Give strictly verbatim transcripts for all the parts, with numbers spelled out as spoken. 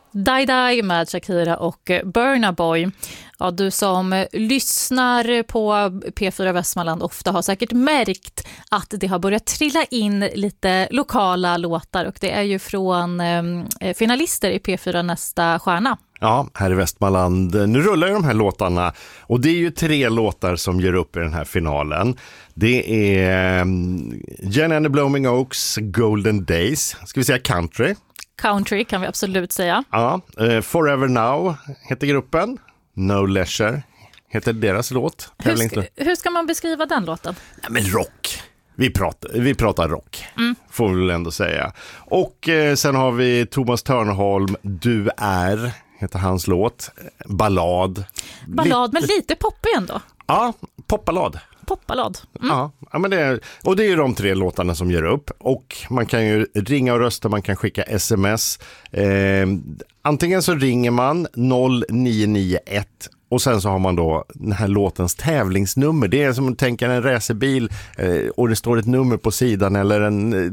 Die Die med Shakira och Burna Boy. Ja, du som lyssnar på P fyra Västmanland ofta har säkert märkt att det har börjat trilla in lite lokala låtar, och det är ju från eh, finalister i P fyra Nästa stjärna. Ja, här i Västmanland. Nu rullar ju de här låtarna, och det är ju tre låtar som gör upp i den här finalen. Det är Jenny and the Blooming Oaks, Golden Days, ska vi säga country? Country kan vi absolut säga. Ja, uh, Forever Now heter gruppen. No Leisure heter deras låt. Hur ska, hur ska man beskriva den låten? Nej, men rock. Vi pratar, vi pratar rock, mm. får vi väl ändå säga. Och eh, sen har vi Thomas Törnholm, Du är, heter hans låt. Ballad. Ballad, lite, men lite poppig ändå. Ja, popballad. Popballad. Mm. Ja, men det är, och det är ju de tre låtarna som gör upp. Och man kan ju ringa och rösta, man kan skicka sms. Eh, antingen så ringer man noll nio nio ett och sen så har man då den här låtens tävlingsnummer. Det är som att tänka en racerbil eh, och det står ett nummer på sidan, eller en eh,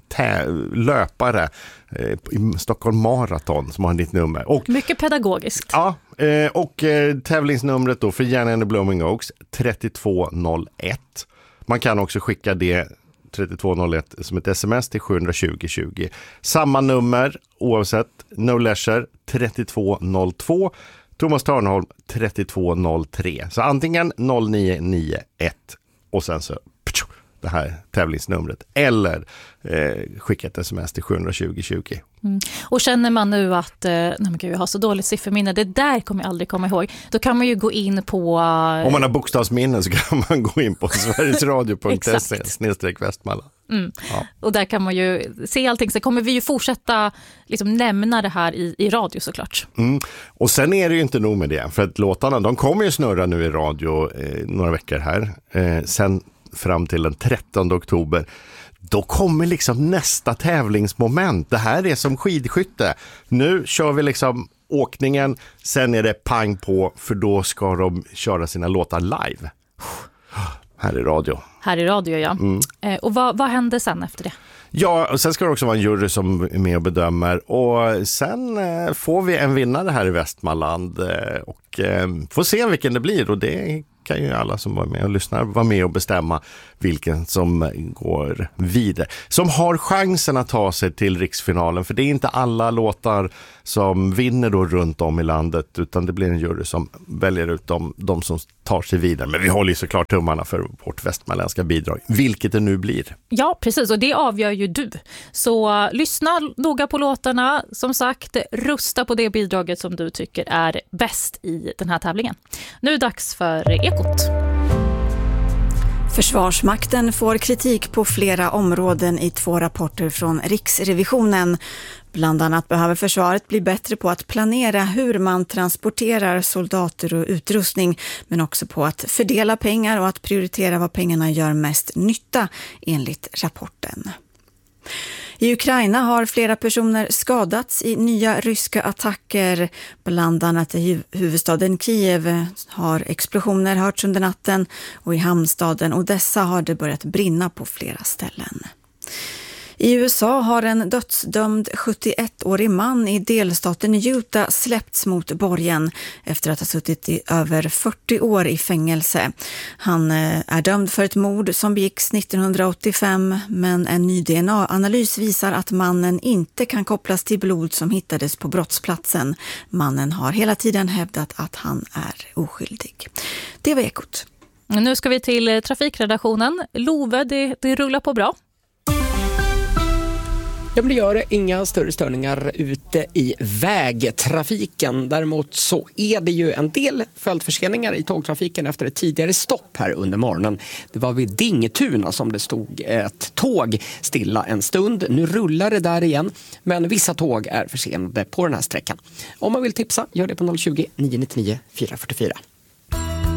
tä- löpare eh, i Stockholm Marathon som har ditt nummer. Och, mycket pedagogiskt. Ja, eh, och eh, tävlingsnumret då för Jenny and the Blooming Oaks trettiotvå noll ett. Man kan också skicka det trettiotvå noll ett som ett sms till sjuhundratjugo tjugo. Samma nummer oavsett. No Leisure trettiotvå noll två. Thomas Törnholm trettiotvå noll tre. Så antingen noll nio nio ett och sen så ptsch, det här tävlingsnumret, eller eh, skicka ett sms till sjuhundratjugo tjugo. Mm. Och känner man nu att eh, nej men gud, jag har så dåligt sifferminne, det där kommer jag aldrig komma ihåg, då kan man ju gå in på... Eh... Om man har bokstavsminnen så kan man gå in på sverigesradio punkt se snedstreck Västmanland. Mm. Ja. Och där kan man ju se allting. Så kommer vi ju fortsätta liksom nämna det här i, i radio såklart. Mm. Och sen är det ju inte nog med det, för att låtarna, de kommer ju snurra nu i radio eh, några veckor här. Eh, sen fram till den trettonde oktober. Då kommer liksom nästa tävlingsmoment. Det här är som skidskytte. Nu kör vi liksom åkningen, sen är det pang på, för då ska de köra sina låtar live. Här i radio. Här i radio, ja. Mm. Eh, och vad, vad händer sen efter det? Ja, och sen ska det också vara en jury som är med och bedömer. Och sen eh, får vi en vinnare här i Västmanland. Eh, och eh, får se vilken det blir. Och det kan ju alla som var med och lyssnar vara med och bestämma vilken som går vidare. Som har chansen att ta sig till riksfinalen. För det är inte alla låtar som vinner då runt om i landet, utan det blir en jury som väljer ut de, de som tar sig vidare. Men vi håller ju såklart tummarna för vårt västmanländska bidrag, vilket det nu blir. Ja, precis, och det avgör ju du. Så lyssna noga på låtarna. Som sagt, rösta på det bidraget som du tycker är bäst i den här tävlingen. Nu är det dags för Ekot. Försvarsmakten får kritik på flera områden i två rapporter från Riksrevisionen. Bland annat behöver försvaret bli bättre på att planera hur man transporterar soldater och utrustning, men också på att fördela pengar och att prioritera vad pengarna gör mest nytta, enligt rapporten. I Ukraina har flera personer skadats i nya ryska attacker. Bland annat i huvudstaden Kiev har explosioner hörts under natten, och i hamnstaden Odessa har det börjat brinna på flera ställen. I U S A har en dödsdömd sjuttioettårig man i delstaten Utah släppts mot borgen efter att ha suttit i över fyrtio år i fängelse. Han är dömd för ett mord som begicks nittonhundraåttiofem, men en ny D N A-analys visar att mannen inte kan kopplas till blod som hittades på brottsplatsen. Mannen har hela tiden hävdat att han är oskyldig. Det var Ekot. Nu ska vi till trafikredaktionen. Love, det, det rullar på bra. Ja, men det gör det inga större störningar ute i vägtrafiken. Däremot så är det ju en del följdförseningar i tågtrafiken efter ett tidigare stopp här under morgonen. Det var vid Dingetuna som det stod ett tåg stilla en stund. Nu rullar det där igen, men vissa tåg är försenade på den här sträckan. Om man vill tipsa, gör det på noll tjugo, nio nio nio, fyra fyra fyra.